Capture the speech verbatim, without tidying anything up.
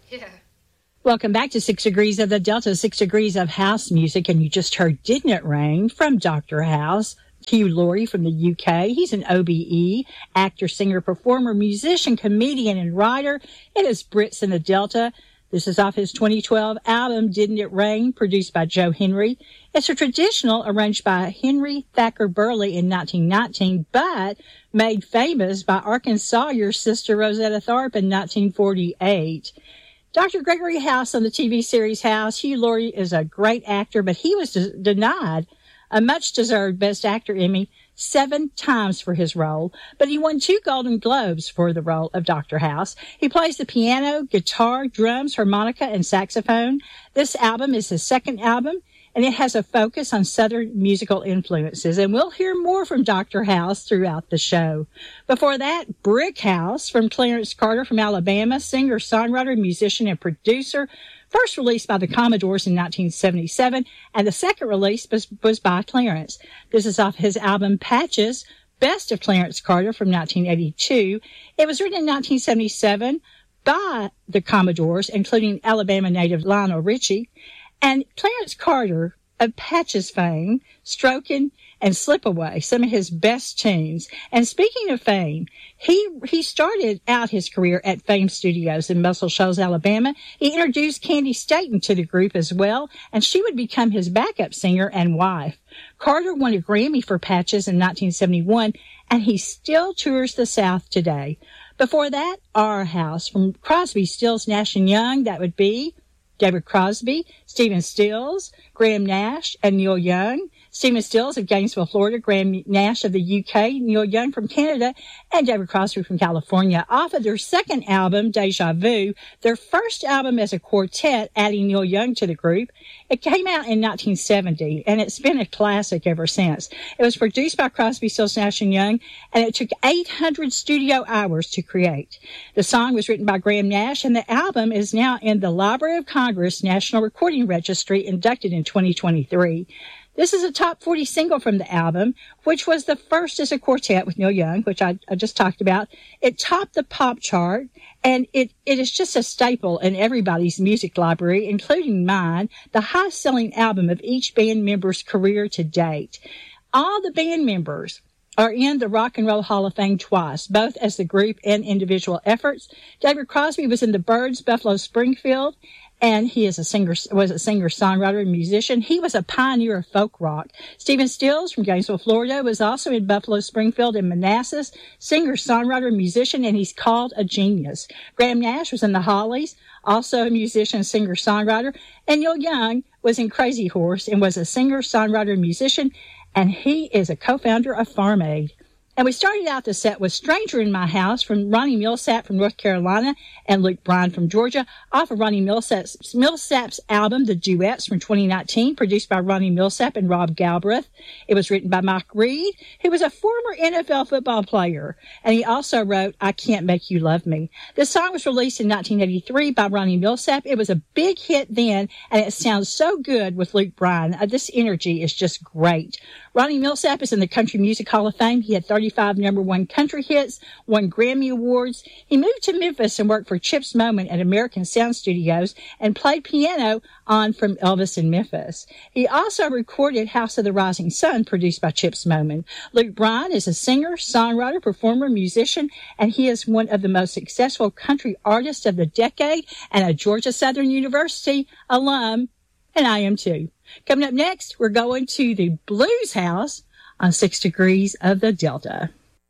Yeah. Welcome back to Six Degrees of the Delta, Six Degrees of House music. And you just heard Didn't It Rain from Doctor House. Hugh Laurie from the U K. He's an O B E, actor, singer, performer, musician, comedian, and writer. It is Brits in the Delta. This is off his twenty twelve album, Didn't It Rain, produced by Joe Henry. It's a traditional arranged by Henry Thacker Burley in nineteen nineteen, but made famous by Arkansas Sawyer's sister Rosetta Tharpe in nineteen forty-eight. Doctor Gregory House on the T V series House. Hugh Laurie is a great actor, but he was de- denied a much-deserved Best Actor Emmy seven times for his role, but he won two Golden Globes for the role of Doctor House. He plays the piano, guitar, drums, harmonica, and saxophone. This album is his second album, and it has a focus on Southern musical influences, and we'll hear more from Doctor House throughout the show. Before that, Brick House from Clarence Carter from Alabama, singer, songwriter, musician, and producer, first released by the Commodores in nineteen seventy-seven, and the second release was, was by Clarence. This is off his album Patches, Best of Clarence Carter from nineteen eighty-two. It was written in nineteen seventy-seven by the Commodores, including Alabama native Lionel Richie, and Clarence Carter of Patches fame, Strokin' and Slip Away, some of his best tunes. And speaking of fame, he he started out his career at Fame Studios in Muscle Shoals, Alabama. He introduced Candy Staton to the group as well, and she would become his backup singer and wife. Carter won a Grammy for Patches in nineteen seventy-one, and he still tours the South today. Before that, Our House from Crosby, Stills, Nash and Young. That would be David Crosby, Stephen Stills, Graham Nash, and Neil Young. Stephen Stills of Gainesville, Florida, Graham Nash of the U K, Neil Young from Canada, and David Crosby from California. Off of their second album, Deja Vu, their first album as a quartet, adding Neil Young to the group. It came out in nineteen seventy, and it's been a classic ever since. It was produced by Crosby, Stills, Nash and Young, and it took eight hundred studio hours to create. The song was written by Graham Nash, and the album is now in the Library of Congress National Recording Registry, inducted in twenty twenty-three. This is a top forty single from the album, which was the first as a quartet with Neil Young, which I, I just talked about. It topped the pop chart, and it, it is just a staple in everybody's music library, including mine, the highest-selling album of each band member's career to date. All the band members are in the Rock and Roll Hall of Fame twice, both as the group and individual efforts. David Crosby was in the Byrds, Buffalo Springfield, and he is a singer, was a singer, songwriter, and musician. He was a pioneer of folk rock. Stephen Stills from Gainesville, Florida, was also in Buffalo Springfield and Manassas, singer, songwriter, musician, and he's called a genius. Graham Nash was in the Hollies, also a musician, singer, songwriter, and Neil Young was in Crazy Horse and was a singer, songwriter, musician, and he is a co-founder of Farm Aid. And we started out the set with Stranger in My House from Ronnie Millsap from North Carolina and Luke Bryan from Georgia, off of Ronnie Millsap's, Millsap's album, The Duets, from twenty nineteen, produced by Ronnie Millsap and Rob Galbraith. It was written by Mike Reed, who was a former N F L football player, and he also wrote I Can't Make You Love Me. This song was released in nineteen eighty-three by Ronnie Millsap. It was a big hit then, and it sounds so good with Luke Bryan. Uh, this energy is just great. Ronnie Millsap is in the Country Music Hall of Fame. He had thirty-five number one country hits, won Grammy Awards. He moved to Memphis and worked for Chips Moman at American Sound Studios and played piano on From Elvis in Memphis. He also recorded House of the Rising Sun, produced by Chips Moman. Luke Bryan is a singer, songwriter, performer, musician, and he is one of the most successful country artists of the decade and a Georgia Southern University alum, and I am too. Coming up next, we're going to the Blues House on Six Degrees of the Delta.